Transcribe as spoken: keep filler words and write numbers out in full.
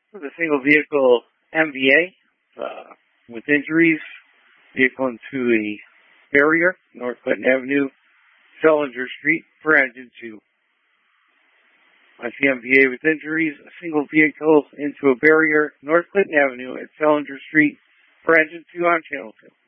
The single vehicle M V A uh, with injuries. Vehicle into a barrier, North Clinton Avenue, Sellinger Street, for engine two. I see M V A with injuries. A single vehicle into a barrier, North Clinton Avenue at Sellinger Street, for engine two on channel two.